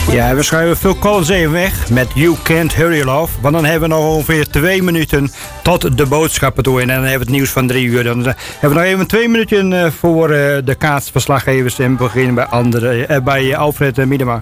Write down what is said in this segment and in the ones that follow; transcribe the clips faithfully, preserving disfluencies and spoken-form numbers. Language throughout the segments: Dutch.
Ja, we schuiven Phil Collins even weg met You Can't Hurry Love. Want dan hebben we nog ongeveer twee minuten tot de boodschappen toe. En dan hebben we het nieuws van drie uur. Dan hebben we nog even twee minuten voor de kaatsverslaggevers. En beginnen bij, andere, bij Alfred Miedema.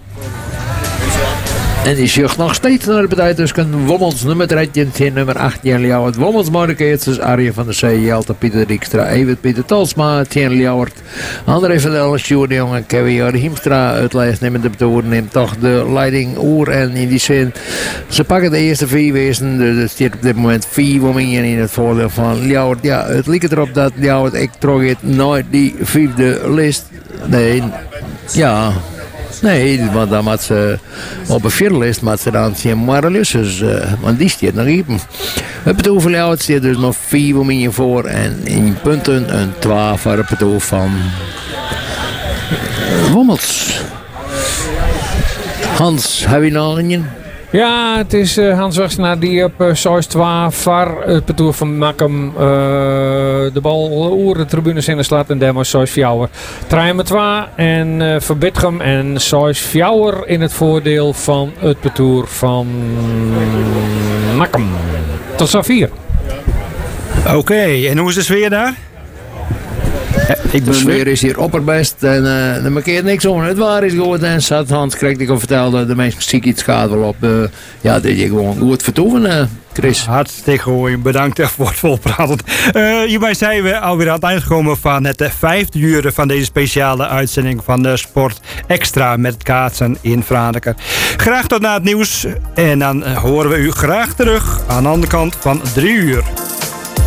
En die zucht nog steeds naar de partij tussen Wommels nummer dertien en nummer achttien Ljouwert. Wommels Markeertjes, Arjen van der Zee, Jelte Pieter Dijkstra, Evert Pieter Talsma, tien Ljouwert. André van der Sjoerd de Jonge, Kevin Hiemstra, uitlijst neemt de betoer, neemt toch de leiding oer. En in die zin, ze pakken de eerste vier wezen. Dus er staat op dit moment vier woningen in het voordeel van Ljouwert. Ja, het lijkt erop dat Ljouwert, ik trok het nooit die vijfde list. Nee, ja... Nee, want dan moet ze op een vierde lijst moet ze dan zien Marilussus, uh, want die staat nog even. Het betoel van jou staat dus nog vier woningen voor en in punten een twaalf voor het betoel van uh, Wommels. Hans, heb je nog een? Ja, het is uh, Hans Wegsenaar die op uh, zes twee var het parcours van Makkum uh, de bal oer de tribunes in de slaat en demo zes vier. Trein met twee en uh, Verbitgem en zes vier in het voordeel van het parcours van Makkum. Tot zo vier. Oké, okay, en hoe is de sfeer daar? Ik de sfeer is hier opperbest en uh, er markeert niks om. Het waar is goed en zat Hans kreeg ik al vertelde, de mensen ziek iets gaat wel op. Uh, ja, dat je gewoon goed vertoeven, uh, Chris. Hartstikke goed, bedankt voor het volpraten. Uh, hierbij zijn we alweer aan het eind gekomen van het vijfde uur van deze speciale uitzending van de Sport Extra met het kaatsen in Franeker. Graag tot na het nieuws en dan horen we u graag terug aan de andere kant van drie uur.